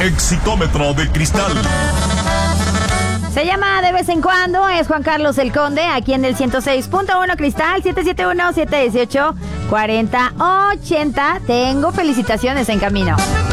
Exitómetro de cristal. Se llama De vez en cuando, es Juan Carlos el Conde, aquí en el 106.1 Cristal, 771-718-4080. Tengo felicitaciones en camino.